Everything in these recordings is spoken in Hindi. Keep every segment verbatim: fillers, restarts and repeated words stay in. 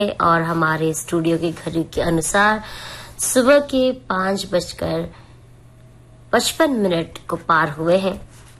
और हमारे स्टूडियो की घड़ी के अनुसार सुबह के पांच बजकर पचपन मिनट को पार हुए हैं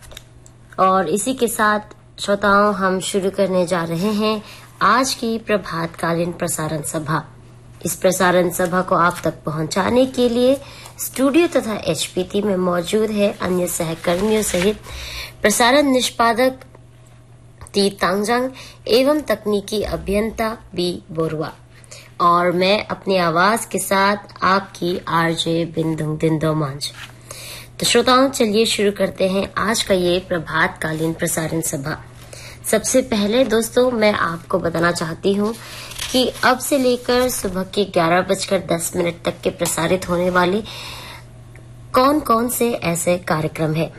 और इसी के साथ श्रोताओं हम शुरू करने जा रहे हैं आज की प्रभातकालीन प्रसारण सभा। इस प्रसारण सभा को आप तक पहुंचाने के लिए स्टूडियो तथा एचपीटी में मौजूद है अन्य सहकर्मियों सहित प्रसारण निष्पादक टी तांगजंग एवं तकनीकी अभियंता बी बोरुआ और मैं अपनी आवाज के साथ आपकी आरजे बिंदु दिंदोमांझ। तो श्रोताओं चलिए शुरू करते हैं आज का ये प्रभातकालीन प्रसारण सभा। सबसे पहले दोस्तों मैं आपको बताना चाहती हूँ कि अब से लेकर सुबह के ग्यारह बजकर दस मिनट तक के प्रसारित होने वाले कौन कौन से ऐसे कार्यक्रम हैं।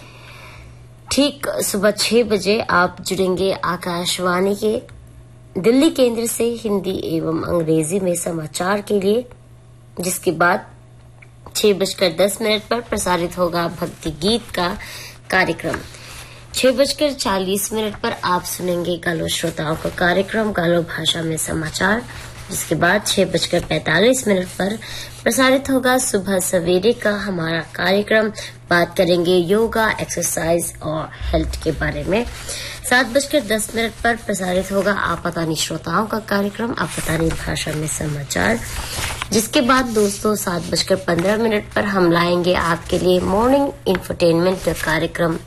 ठीक सुबह छह बजे आप जुड़ेंगे आकाशवाणी के दिल्ली केंद्र से हिंदी एवं अंग्रेजी में समाचार के लिए, जिसके बाद छह बजकर दस मिनट पर प्रसारित होगा भक्ति गीत का कार्यक्रम। छह बजकर चालीस मिनट पर आप सुनेंगे गालो श्रोताओं का कार्यक्रम गालो भाषा में समाचार, जिसके बाद छह बजकर पैंतालीस मिनट पर प्रसारित होगा सुबह सवेरे का हमारा कार्यक्रम। बात करेंगे योगा, एक्सरसाइज और हेल्थ के बारे में। सात बजकर दस मिनट पर प्रसारित होगा आपातानी श्रोताओं का कार्यक्रम आपातानी भाषा में समाचार, जिसके बाद दोस्तों सात बजकर पंद्रह मिनट पर हम लाएंगे आपके लिए मॉर्निंग इंफरटेनमेंट का कार्यक्रम।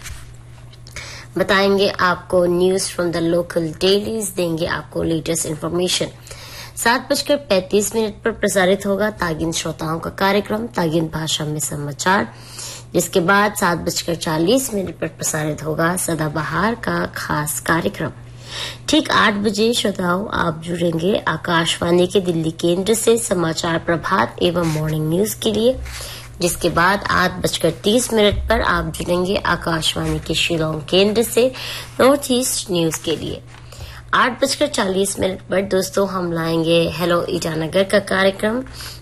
बताएंगे आपको news from the local dailies, देंगे आपको लेटेस्ट इन्फॉर्मेशन। सात बजकर पैंतीस मिनट पर प्रसारित होगा तागिन श्रोताओं का कार्यक्रम तागिन भाषा में समाचार, जिसके बाद सात बजकर चालीस मिनट पर प्रसारित होगा सदाबहार का खास कार्यक्रम। ठीक आठ बजे श्रोताओं आप जुड़ेंगे आकाशवाणी के दिल्ली केंद्र से समाचार प्रभात एवं मॉर्निंग न्यूज के लिए, जिसके बाद आठ बजकर तीस मिनट पर आप जुड़ेंगे आकाशवाणी के शिलोंग केंद्र से नॉर्थ ईस्ट न्यूज के लिए। आठ बजकर चालीस मिनट पर दोस्तों हम लाएंगे हेलो ईटानगर का कार्यक्रम।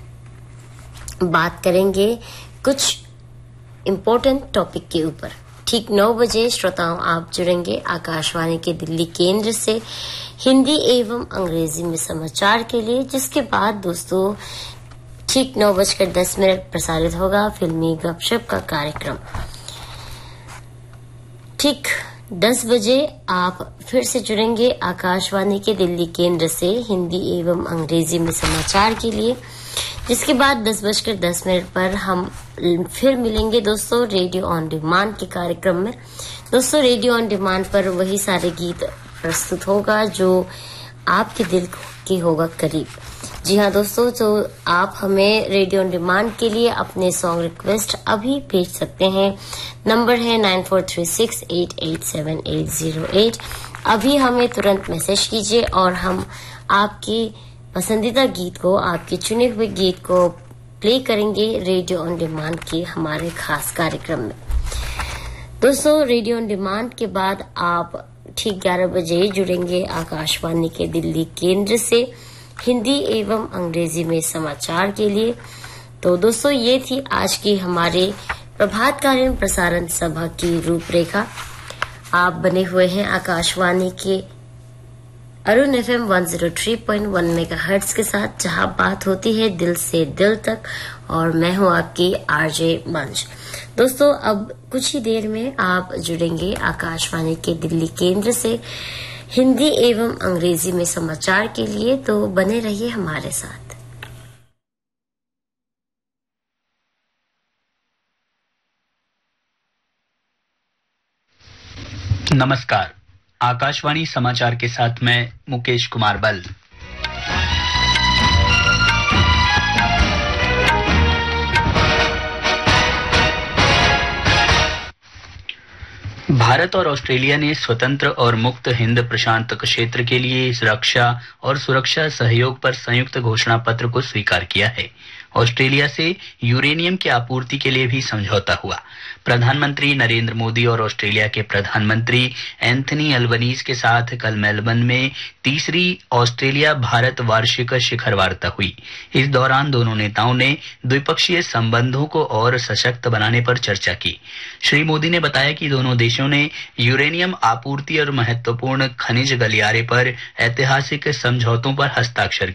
बात करेंगे कुछ इम्पोर्टेंट टॉपिक के ऊपर। ठीक नौ बजे श्रोताओं आप जुड़ेंगे आकाशवाणी के दिल्ली केंद्र से हिंदी एवं अंग्रेजी में समाचार के लिए, जिसके बाद दोस्तों ठीक नौ बजकर दस मिनट प्रसारित होगा फिल्मी गपशप का कार्यक्रम। ठीक दस बजे आप फिर से जुड़ेंगे आकाशवाणी के दिल्ली केंद्र से हिंदी एवं अंग्रेजी में समाचार के लिए, जिसके बाद दस बजकर दस मिनट पर हम फिर मिलेंगे दोस्तों रेडियो ऑन डिमांड के कार्यक्रम में। दोस्तों रेडियो ऑन डिमांड पर वही सारे गीत प्रस्तुत होगा जो आपके दिल की होगा करीब। जी हाँ दोस्तों, तो आप हमें रेडियो ऑन डिमांड के लिए अपने सॉन्ग रिक्वेस्ट अभी भेज सकते हैं। नंबर है nine four three six eight eight seven eight zero eight. अभी हमें तुरंत मैसेज कीजिए और हम आपकी पसंदीदा गीत को, आपके चुने हुए गीत को प्ले करेंगे रेडियो ऑन डिमांड के हमारे खास कार्यक्रम में। दोस्तों रेडियो ऑन डिमांड के बाद आप ठीक ग्यारह बजे जुड़ेंगे आकाशवाणी के दिल्ली केंद्र से हिंदी एवं अंग्रेजी में समाचार के लिए। तो दोस्तों ये थी आज की हमारे प्रभातकालीन प्रसारण सभा की रूपरेखा। आप बने हुए हैं आकाशवाणी के अरुण एफएम एक सौ तीन पॉइंट एक मेगाहर्ट्ज के साथ, जहां बात होती है दिल से दिल तक, और मैं हूं आपकी आरजे मंच। दोस्तों अब कुछ ही देर में आप जुड़ेंगे आकाशवाणी के दिल्ली केंद्र से हिंदी एवं अंग्रेजी में समाचार के लिए, तो बने रहिए हमारे साथ। नमस्कार, आकाशवाणी समाचार के साथ मैं मुकेश कुमार बल। भारत और ऑस्ट्रेलिया ने स्वतंत्र और मुक्त हिंद प्रशांत क्षेत्र के लिए रक्षा और सुरक्षा सहयोग पर संयुक्त घोषणा पत्र को स्वीकार किया है। ऑस्ट्रेलिया से यूरेनियम की आपूर्ति के लिए भी समझौता हुआ। प्रधानमंत्री नरेंद्र मोदी और ऑस्ट्रेलिया के प्रधानमंत्री एंथनी अल्बनीज के साथ कल मेलबर्न में तीसरी ऑस्ट्रेलिया भारत वार्षिक शिखर वार्ता हुई। इस दौरान दोनों नेताओं ने द्विपक्षीय संबंधों को और सशक्त बनाने पर चर्चा की। श्री मोदी ने बताया कि दोनों देशों ने यूरेनियम आपूर्ति और महत्वपूर्ण खनिज गलियारे पर ऐतिहासिक समझौतों पर हस्ताक्षर